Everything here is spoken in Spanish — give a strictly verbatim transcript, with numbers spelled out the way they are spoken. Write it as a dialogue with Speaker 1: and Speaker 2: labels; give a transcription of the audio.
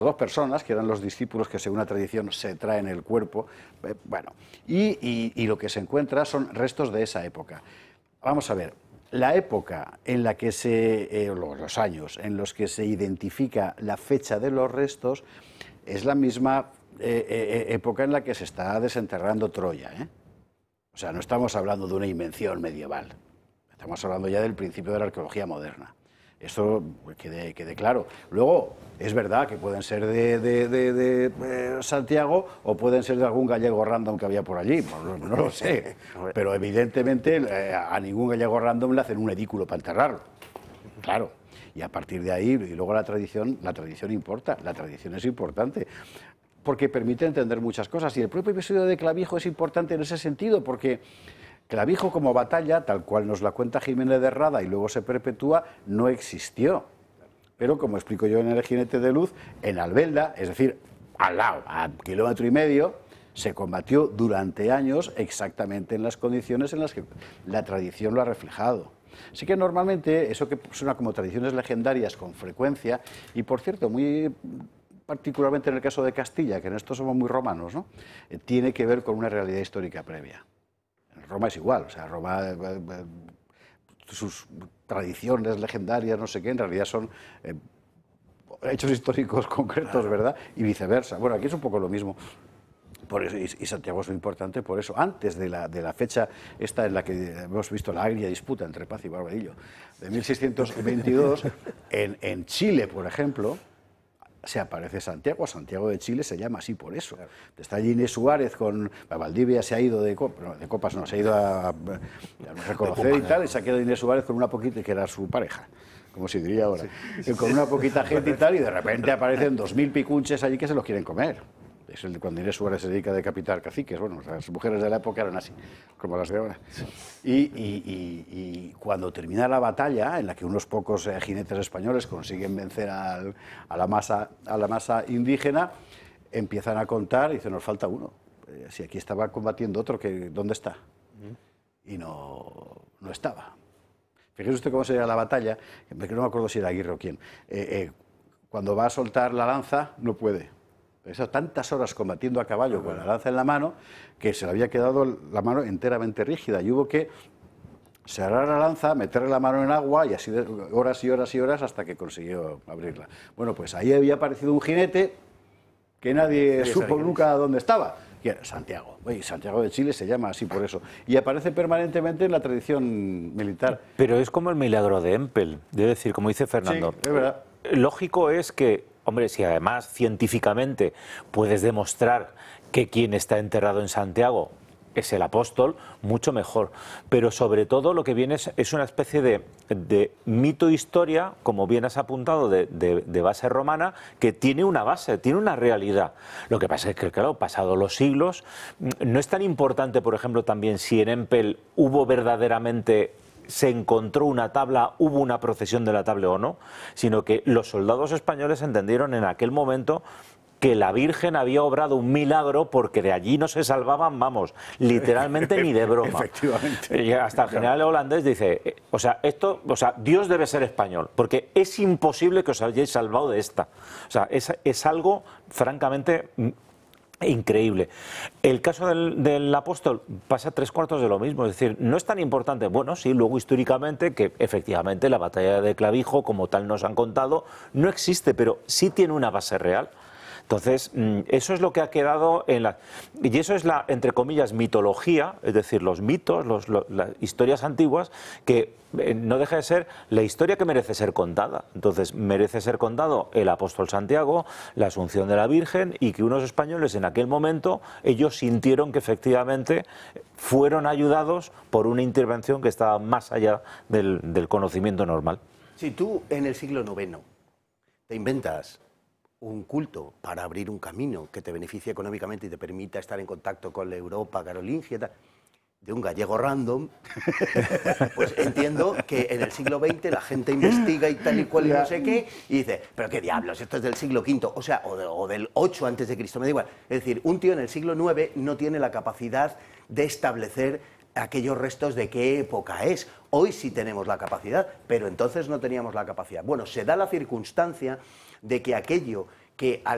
Speaker 1: dos personas, que eran los discípulos que según la tradición se traen el cuerpo, eh, bueno, y, y, y lo que se encuentra son restos de esa época. Vamos a ver, la época en la que se, eh, los años en los que se identifica la fecha de los restos es la misma eh, eh, época en la que se está desenterrando Troya, ¿eh? O sea, no estamos hablando de una invención medieval, estamos hablando ya del principio de la arqueología moderna. Eso quede, quede claro. Luego, es verdad que pueden ser de, de, de, de, de Santiago o pueden ser de algún gallego random que había por allí, no, no lo sé. Pero evidentemente eh, a ningún gallego random le hacen un edículo para enterrarlo. Claro. Y a partir de ahí, y luego la tradición, la tradición importa, la tradición es importante, porque permite entender muchas cosas. Y el propio episodio de Clavijo es importante en ese sentido, porque Clavijo como batalla, tal cual nos la cuenta Jiménez de Rada y luego se perpetúa, no existió. Pero como explico yo en El jinete de luz, en Albelda, es decir, al lado, a kilómetro y medio, se combatió durante años exactamente en las condiciones en las que la tradición lo ha reflejado. Así que normalmente eso que suena como tradiciones legendarias con frecuencia, y por cierto, muy particularmente en el caso de Castilla, que en esto somos muy romanos, ¿no? Eh, tiene que ver con una realidad histórica previa. En Roma es igual, o sea, Roma, eh, eh, sus tradiciones legendarias, no sé qué, en realidad son eh, hechos históricos concretos, ¿verdad? Y viceversa. Bueno, aquí es un poco lo mismo. Por eso, y, y Santiago es muy importante por eso. Antes de la, de la fecha esta en la que hemos visto la agria disputa entre Paz y Barbadillo, de mil seiscientos veintidós, en, en Chile, por ejemplo, se aparece Santiago. Santiago de Chile se llama así por eso. Está allí Inés Suárez con... Valdivia se ha ido de, copas, no, de copas, no, se ha ido a, a reconocer y tal, y se ha quedado Inés Suárez con una poquita, que era su pareja, como se diría ahora, sí. Con una poquita gente y tal, y de repente aparecen dos mil picunches allí que se los quieren comer. Es el de cuando Inés Suárez se dedica a decapitar caciques. Bueno, las mujeres de la época eran así, como las de ahora. Y, y, y, y cuando termina la batalla, en la que unos pocos eh, jinetes españoles consiguen vencer al, a, la masa, a la masa indígena, empiezan a contar y dicen, nos falta uno. Eh, si aquí estaba combatiendo otro, que, ¿dónde está? Y no, no estaba. Fíjese usted cómo sería la batalla, que no me acuerdo si era Aguirre o quién. Eh, eh, cuando va a soltar la lanza, no puede. He estado tantas horas combatiendo a caballo con la lanza en la mano que se le había quedado la mano enteramente rígida y hubo que cerrar la lanza, meterle la mano en agua y así de horas y horas y horas hasta que consiguió abrirla. Bueno, pues ahí había aparecido un jinete que nadie supo nunca dónde estaba, que era Santiago. Oye, Santiago de Chile se llama así por eso. Y aparece permanentemente en la tradición militar.
Speaker 2: Pero es como el milagro de Empel, debo decir, como dice Fernando.
Speaker 1: Sí, es verdad.
Speaker 2: Lógico es que, hombre, si además científicamente puedes demostrar que quien está enterrado en Santiago es el apóstol, mucho mejor. Pero sobre todo lo que viene es, es una especie de, de mito-historia, como bien has apuntado, de, de, de base romana, que tiene una base, tiene una realidad. Lo que pasa es que, claro, pasados los siglos, no es tan importante, por ejemplo, también si en Empel hubo verdaderamente... se encontró una tabla, hubo una procesión de la tabla o no, sino que los soldados españoles entendieron en aquel momento que la Virgen había obrado un milagro porque de allí no se salvaban, vamos, literalmente ni de broma.
Speaker 1: Efectivamente.
Speaker 2: Y hasta el general holandés dice, o sea, esto, o sea, Dios debe ser español, porque es imposible que os hayáis salvado de esta. O sea, es, es algo francamente... increíble. El caso del, del apóstol pasa tres cuartos de lo mismo, es decir, no es tan importante, bueno, sí, luego históricamente, que efectivamente la batalla de Clavijo, como tal nos han contado, no existe, pero sí tiene una base real. Entonces, eso es lo que ha quedado en la... Y eso es la, entre comillas, mitología, es decir, los mitos, los, los, las historias antiguas, que no deja de ser la historia que merece ser contada. Entonces, merece ser contado el apóstol Santiago, la Asunción de la Virgen, y que unos españoles en aquel momento, ellos sintieron que efectivamente fueron ayudados por una intervención que estaba más allá del, del conocimiento normal.
Speaker 3: Si tú en el siglo noveno te inventas un culto para abrir un camino que te beneficie económicamente y te permita estar en contacto con la Europa carolingia y tal, de un gallego random, pues entiendo que en el siglo veinte la gente investiga y tal y cual y no sé qué, y dice, pero qué diablos, esto es del siglo quinto, o sea, o, de, o del ocho antes de Cristo, me da igual. Es decir, un tío en el siglo nueve no tiene la capacidad de establecer aquellos restos de qué época es. Hoy sí tenemos la capacidad, pero entonces no teníamos la capacidad. Bueno, se da la circunstancia de que aquello que al